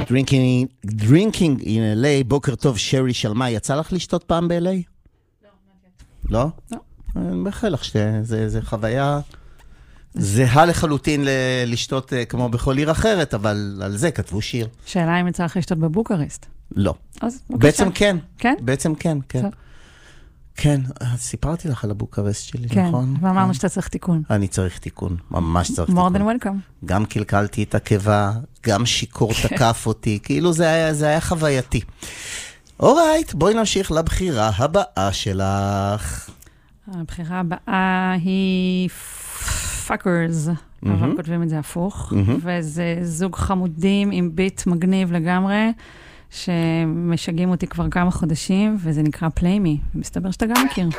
Drinking in LA, בוקר טוב, שרי שלמה, יצא לך לשתות פעם ב-LA? לא? לא. אני מאחל לך שזה חוויה זהה לחלוטין לשתות כמו בכל עיר אחרת, אבל על זה כתבו שיר. שאלה אם יצא לך לשתות בבוקרסט. לא. אז בעצם כן. כן? בעצם כן, כן. כן, סיפרתי לך על הבוקרסט שלי, נכון? כן, ואמרנו שאתה צריך תיקון. אני צריך תיקון, ממש צריך More תיקון. than welcome. גם קלקלתי את הקיבה, גם שיקור תקף אותי, כאילו זה היה חווייתי. אורייט, בואי נמשיך לבחירה הבאה שלך. הבחירה הבאה היא פאקרס, אבל כותבים את זה הפוך, וזה זוג חמודים עם ביט מגניב לגמרי, שמשגעים אותי כבר כמה חודשים, וזה נקרא פליימי, ומסתבר שאתה גם מכיר.